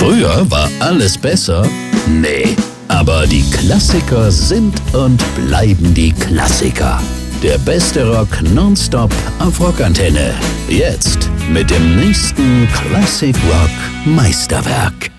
Früher war alles besser? Nee, aber die Klassiker sind und bleiben die Klassiker. Der beste Rock nonstop auf Rockantenne. Jetzt mit dem nächsten Classic Rock Meisterwerk.